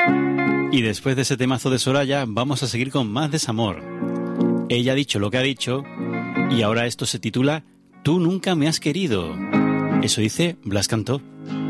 Y después de ese temazo de Soraya, vamos a seguir con más desamor. Ella ha dicho lo que ha dicho, y ahora esto se titula Tú nunca me has querido. Eso dice Blas Cantó.